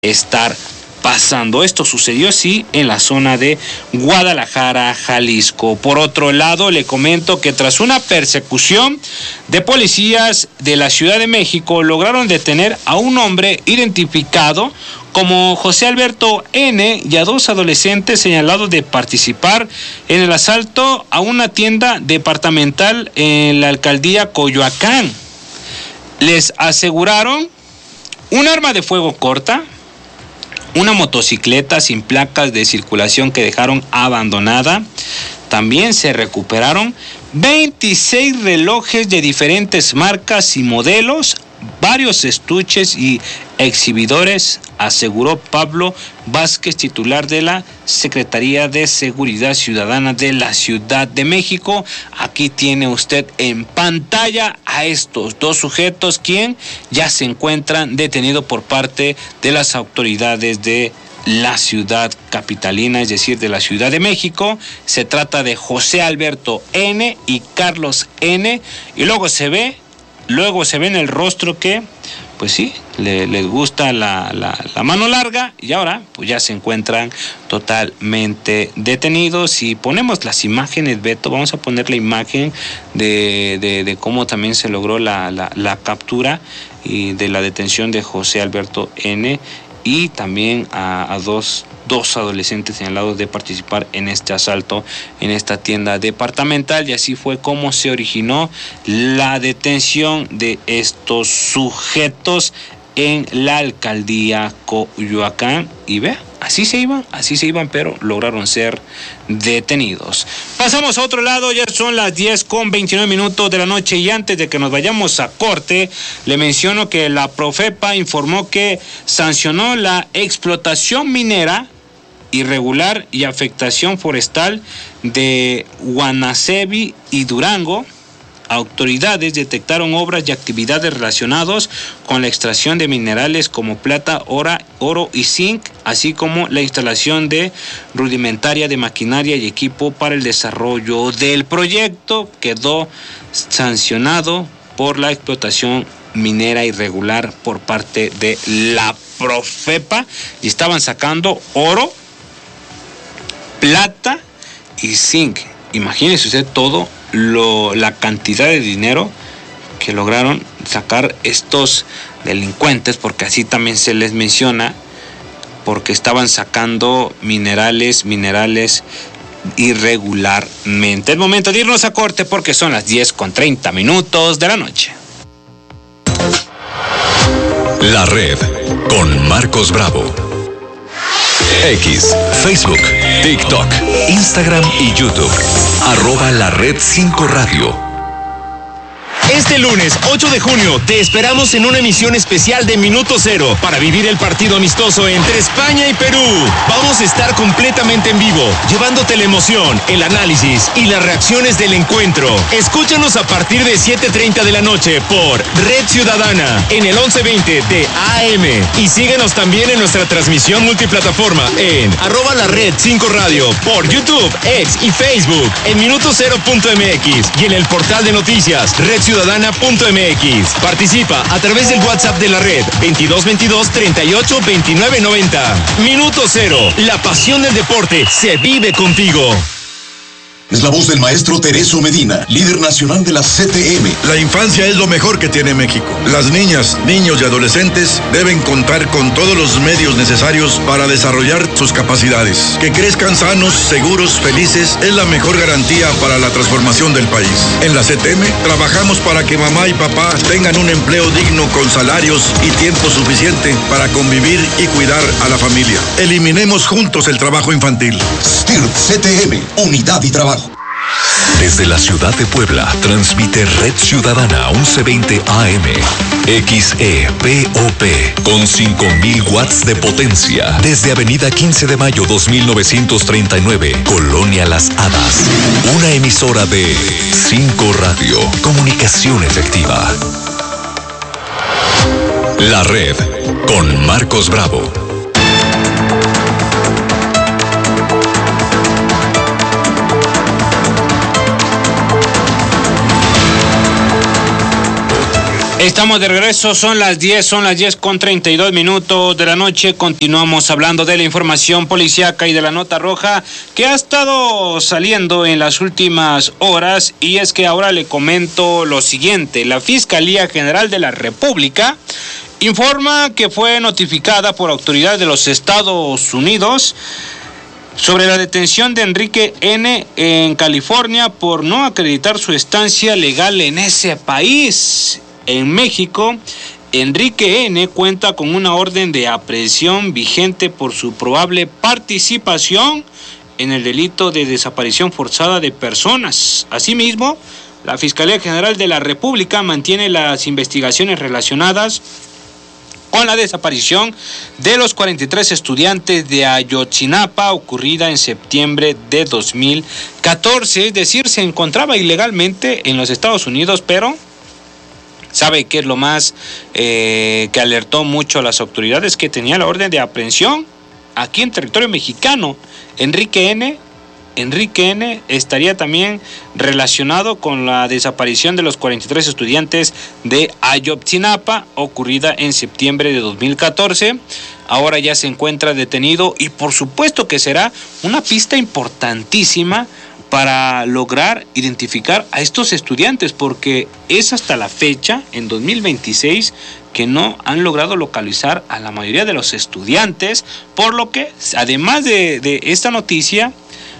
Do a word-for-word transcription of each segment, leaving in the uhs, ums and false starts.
estar pasando. Esto sucedió, sí, en la zona de Guadalajara, Jalisco. Por otro lado, le comento que tras una persecución de policías de la Ciudad de México, lograron detener a un hombre identificado como José Alberto N. y a dos adolescentes señalados de participar en el asalto a una tienda departamental en la alcaldía Coyoacán. Les aseguraron un arma de fuego corta, una motocicleta sin placas de circulación que dejaron abandonada. También se recuperaron veintiséis relojes de diferentes marcas y modelos, varios estuches y exhibidores, aseguró Pablo Vázquez, titular de la Secretaría de Seguridad Ciudadana de la Ciudad de México. Aquí tiene usted en pantalla a estos dos sujetos, quien ya se encuentran detenidos por parte de las autoridades de la ciudad capitalina, es decir, de la Ciudad de México. Se trata de José Alberto N. y Carlos N. Y luego se ve, luego se ve en el rostro que, pues sí, le, les gusta la, la, la mano larga, y ahora pues ya se encuentran totalmente detenidos. Si ponemos las imágenes, Beto, vamos a poner la imagen de, de, de cómo también se logró la, la, la captura y de la detención de José Alberto N. y también a, a dos, dos adolescentes señalados de participar en este asalto en esta tienda departamental, y así fue como se originó la detención de estos sujetos en la alcaldía Coyoacán. Y ve, así se iban, así se iban, pero lograron ser detenidos. Pasamos a otro lado, ya son las diez con veintinueve minutos de la noche, y antes de que nos vayamos a corte, le menciono que la Profepa informó que sancionó la explotación minera irregular y afectación forestal de Guanaceví y Durango. Autoridades detectaron obras y actividades relacionadas con la extracción de minerales como plata, oro, oro y zinc, así como la instalación de rudimentaria de maquinaria y equipo para el desarrollo del proyecto. Quedó sancionado por la explotación minera irregular por parte de la Profepa, y estaban sacando oro, plata y zinc. Imagínese usted todo Lo, la cantidad de dinero que lograron sacar estos delincuentes, porque así también se les menciona, porque estaban sacando minerales, minerales irregularmente. Es momento de irnos a corte porque son las diez con treinta minutos de la noche. La Red con Marcos Bravo. X, Facebook, TikTok, Instagram y YouTube. Arroba La Red cinco Radio. Este lunes ocho de junio te esperamos en una emisión especial de Minuto Cero para vivir el partido amistoso entre España y Perú. Vamos a estar completamente en vivo, llevándote la emoción, el análisis y las reacciones del encuentro. Escúchanos a partir de siete treinta de la noche por Red Ciudadana en el once veinte de A M, y síguenos también en nuestra transmisión multiplataforma en arroba La Red cinco Radio por YouTube, X y Facebook, en minuto cero punto m x y en el portal de noticias Red Ciudadana punto m x. Participa a través del WhatsApp de la red veintidós veintidós treinta y ocho veintinueve noventa. Minuto Cero, la pasión del deporte se vive contigo. Es la voz del maestro Tereso Medina, líder nacional de la C T M. La infancia es lo mejor que tiene México. Las niñas, niños y adolescentes deben contar con todos los medios necesarios para desarrollar sus capacidades. Que crezcan sanos, seguros, felices es la mejor garantía para la transformación del país. En la C T M trabajamos para que mamá y papá tengan un empleo digno con salarios y tiempo suficiente para convivir y cuidar a la familia. Eliminemos juntos el trabajo infantil. S T I R P C T M, unidad y trabajo. Desde la ciudad de Puebla, transmite Red Ciudadana once veinte A M, X E P O P, con cinco mil watts de potencia. Desde Avenida quince de mayo dos mil novecientos treinta y nueve, Colonia Las Hadas. Una emisora de cinco Radio, comunicación efectiva. La Red, con Marcos Bravo. Estamos de regreso, son las diez, son las diez con treinta y dos minutos de la noche. Continuamos hablando de la información policíaca y de la nota roja que ha estado saliendo en las últimas horas, y es que ahora le comento lo siguiente. La Fiscalía General de la República informa que fue notificada por autoridades de los Estados Unidos sobre la detención de Enrique N. en California por no acreditar su estancia legal en ese país. En México, Enrique N. cuenta con una orden de aprehensión vigente por su probable participación en el delito de desaparición forzada de personas. Asimismo, la Fiscalía General de la República mantiene las investigaciones relacionadas con la desaparición de los cuarenta y tres estudiantes de Ayotzinapa ocurrida en septiembre de dos mil catorce. Es decir, se encontraba ilegalmente en los Estados Unidos, pero ¿sabe qué es lo más eh, que alertó mucho a las autoridades? Que tenía la orden de aprehensión aquí en territorio mexicano. Enrique N. Enrique N. estaría también relacionado con la desaparición de los cuarenta y tres estudiantes de Ayotzinapa ocurrida en septiembre de dos mil catorce. Ahora ya se encuentra detenido y por supuesto que será una pista importantísima para lograr identificar a estos estudiantes, porque es hasta la fecha, en dos mil veintiséis, que no han logrado localizar a la mayoría de los estudiantes, por lo que, además de, de esta noticia,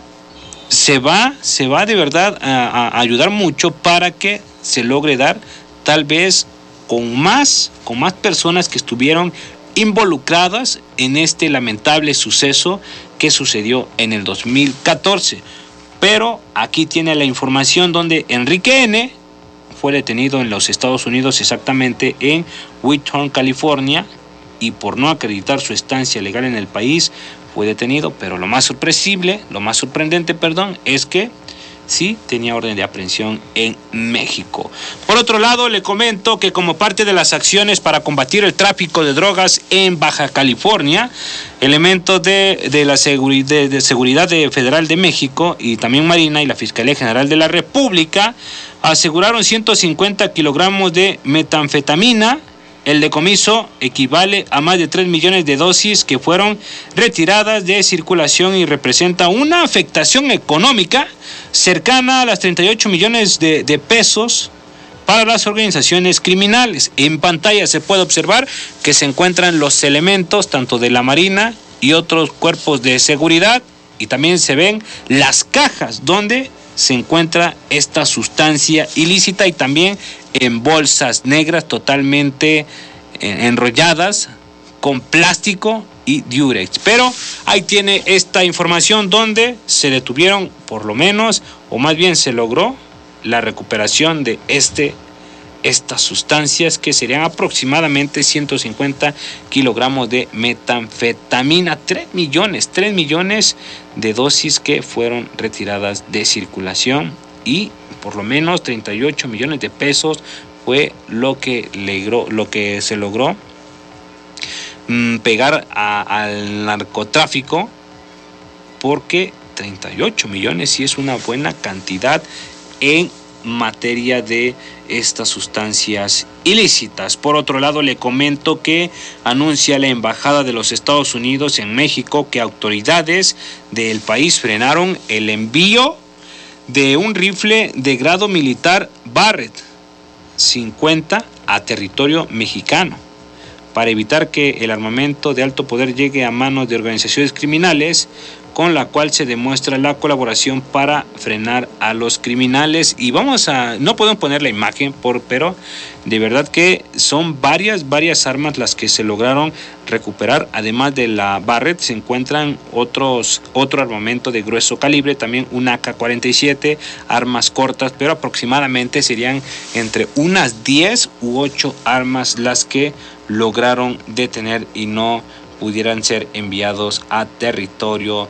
se va, se va de verdad a, a ayudar mucho para que se logre dar, tal vez, con más, con más personas que estuvieron involucradas en este lamentable suceso que sucedió en el dos mil catorce. Pero aquí tiene la información donde Enrique N. fue detenido en los Estados Unidos, exactamente en Whitehorn, California, y por no acreditar su estancia legal en el país fue detenido. Pero lo más sorpresible, lo más sorprendente, perdón, es que sí tenía orden de aprehensión en México. Por otro lado, le comento que como parte de las acciones para combatir el tráfico de drogas en Baja California, elementos de, de la seguri- de, de Seguridad de Federal de México y también Marina y la Fiscalía General de la República aseguraron ciento cincuenta kilogramos de metanfetamina. El decomiso equivale a más de tres millones de dosis que fueron retiradas de circulación y representa una afectación económica cercana a las treinta y ocho millones de, de pesos para las organizaciones criminales. En pantalla se puede observar que se encuentran los elementos tanto de la Marina y otros cuerpos de seguridad, y también se ven las cajas donde se encuentra esta sustancia ilícita, y también en bolsas negras totalmente enrolladas con plástico y Durex. Pero ahí tiene esta información donde se detuvieron, por lo menos, o más bien se logró la recuperación de este estas sustancias, que serían aproximadamente ciento cincuenta kilogramos de metanfetamina, tres millones, tres millones de dosis que fueron retiradas de circulación, y por lo menos treinta y ocho millones de pesos fue lo que logró, lo que se logró mmm, pegar a, al narcotráfico, porque treinta y ocho millones sí es una buena cantidad en materia de estas sustancias ilícitas. Por otro lado, le comento que anuncia la Embajada de los Estados Unidos en México que autoridades del país frenaron el envío de un rifle de grado militar Barrett cincuenta a territorio mexicano, para evitar que el armamento de alto poder llegue a manos de organizaciones criminales, con la cual se demuestra la colaboración para frenar a los criminales. Y vamos a, no podemos poner la imagen, por, pero de verdad que son varias, varias armas las que se lograron recuperar. Además de la Barrett, se encuentran otros, otro armamento de grueso calibre, también una A K cuarenta y siete, armas cortas, pero aproximadamente serían entre unas diez u ocho armas las que lograron detener y no pudieran ser enviados a territorio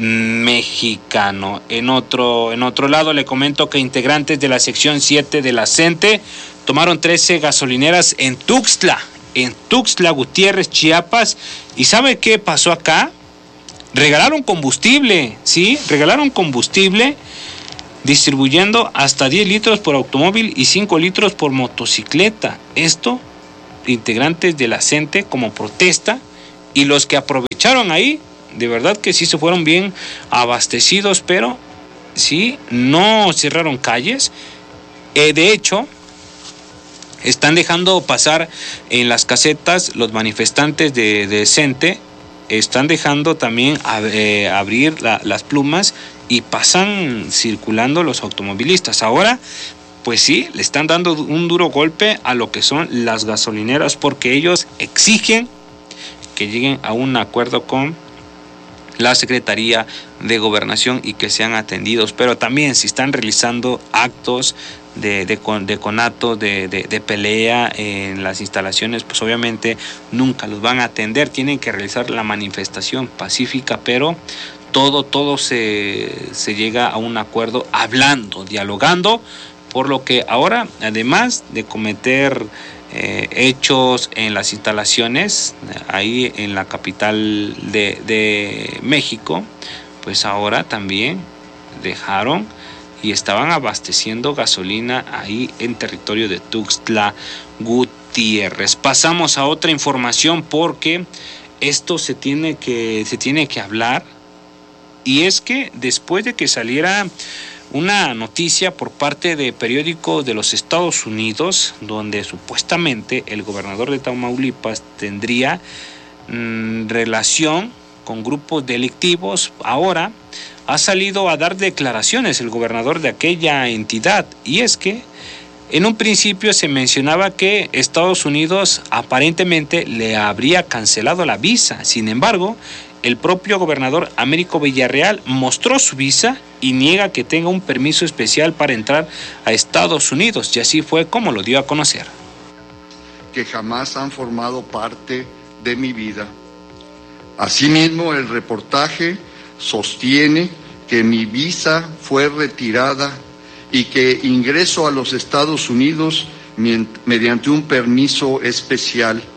mexicano. En otro, en otro lado, le comento que integrantes de la sección siete de la CENTE tomaron trece gasolineras en Tuxtla, en Tuxtla Gutiérrez, Chiapas. ¿Y sabe qué pasó acá? Regalaron combustible, ¿sí? Regalaron combustible distribuyendo hasta diez litros por automóvil y cinco litros por motocicleta. Esto, integrantes de la C E N T E como protesta, y los que aprovecharon ahí, de verdad que sí se fueron bien abastecidos, pero sí, no cerraron calles. Eh, de hecho, están dejando pasar en las casetas los manifestantes de, de C E N T E, están dejando también a, eh, abrir la, las plumas y pasan circulando los automovilistas. Ahora, pues sí, le están dando un duro golpe a lo que son las gasolineras, porque ellos exigen que lleguen a un acuerdo con la Secretaría de Gobernación y que sean atendidos. Pero también si están realizando actos de, de, de conato, de, de, de pelea en las instalaciones, pues obviamente nunca los van a atender. Tienen que realizar la manifestación pacífica, pero todo, todo se, se llega a un acuerdo hablando, dialogando, por lo que ahora, además de cometer eh, hechos en las instalaciones, ahí en la capital de, de México, pues ahora también dejaron y estaban abasteciendo gasolina ahí en territorio de Tuxtla Gutiérrez. Pasamos a otra información porque esto se tiene que, se tiene que hablar, y es que después de que saliera una noticia por parte de periódicos de los Estados Unidos, donde supuestamente el gobernador de Tamaulipas tendría mmm, relación con grupos delictivos, ahora ha salido a dar declaraciones el gobernador de aquella entidad, y es que en un principio se mencionaba que Estados Unidos aparentemente le habría cancelado la visa. Sin embargo, el propio gobernador Américo Villarreal mostró su visa y niega que tenga un permiso especial para entrar a Estados Unidos, y así fue como lo dio a conocer. Que jamás han formado parte de mi vida. Asimismo, el reportaje sostiene que mi visa fue retirada y que ingreso a los Estados Unidos mediante un permiso especial